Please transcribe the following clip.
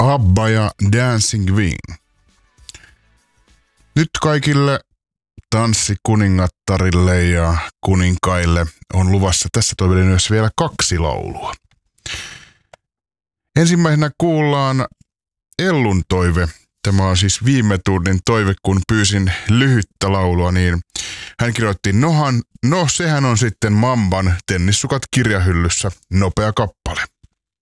ABBA ja Dancing Queen. Nyt kaikille tanssikuningattarille ja kuninkaille on luvassa tässä toivelinjassa vielä 2 laulua. Ensimmäisenä kuullaan Ellun toive. Tämä on siis viime tunnin toive, kun pyysin lyhyttä laulua, niin hän kirjoitti, sehän on sitten Mamban Tennissukat kirjahyllyssä, nopea kappale.